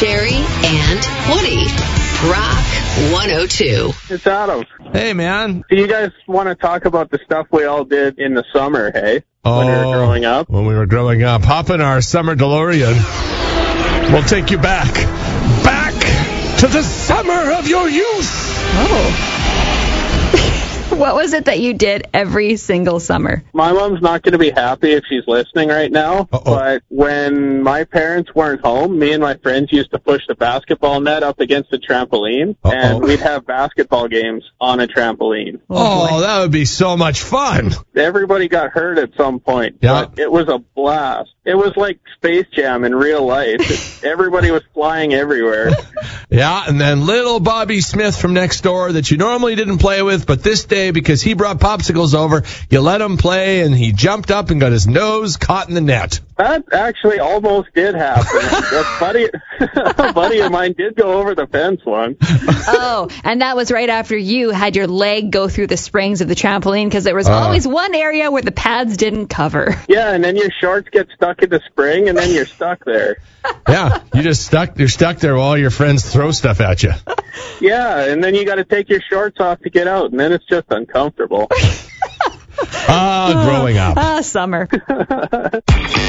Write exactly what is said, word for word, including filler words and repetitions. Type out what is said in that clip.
Sherry and Woody. Rock one oh two. It's Adam. Hey, man. Do you guys want to talk about the stuff we all did in the summer, hey? Oh, when we were growing up? When we were growing up. Hop in our summer DeLorean. We'll take you back. Back to the summer of your youth. Oh. What was it that you did every single summer? My mom's not going to be happy if she's listening right now, Uh-oh. but when my parents weren't home, me and my friends used to push the basketball net up against the trampoline, Uh-oh. and we'd have basketball games on a trampoline. Oh, Oh, boy. that would be so much fun. Everybody got hurt at some point, Yeah. but it was a blast. It was like Space Jam in real life. Everybody was flying everywhere. Yeah, and then little Bobby Smith from next door that you normally didn't play with, but this day, because he brought popsicles over, you let him play, and he jumped up and got his nose caught in the net. That actually almost did happen. A buddy, a buddy of mine did go over the fence once. Oh, and that was right after you had your leg go through the springs of the trampoline because there was Uh. always one area where the pads didn't cover. Yeah, and then your shorts get stuck in the spring, and then you're stuck there. Yeah, you just stuck, you're stuck there while your friends throw stuff at you. Yeah, and then you got to take your shorts off to get out, and then it's just uncomfortable. Ah, growing up. Ah, summer.